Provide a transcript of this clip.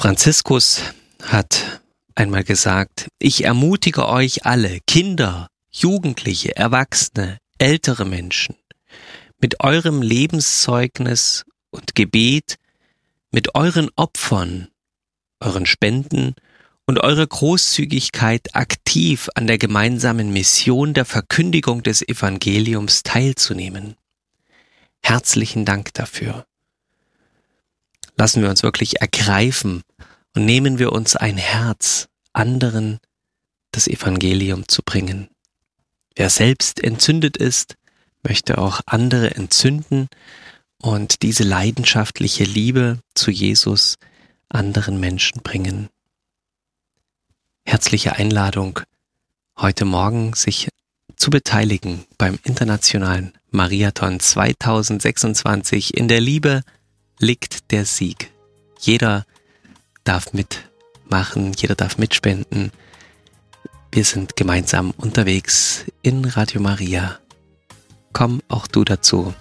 Franziskus hat einmal gesagt: Ich ermutige euch alle, Kinder, Jugendliche, Erwachsene, ältere Menschen, mit eurem Lebenszeugnis und Gebet, mit euren Opfern, euren Spenden und eurer Großzügigkeit aktiv an der gemeinsamen Mission der Verkündigung des Evangeliums teilzunehmen. Herzlichen Dank dafür. Lassen wir uns wirklich ergreifen und nehmen wir uns ein Herz, anderen das Evangelium zu bringen. Wer selbst entzündet ist, möchte auch andere entzünden und diese leidenschaftliche Liebe zu Jesus anderen Menschen bringen. Herzliche Einladung, heute Morgen sich zu beteiligen beim Internationalen Mariathon 2026. In der Liebe liegt der Sieg. Jeder darf mitmachen, jeder darf mitspenden. Wir sind gemeinsam unterwegs in Radio Maria. Komm auch du dazu.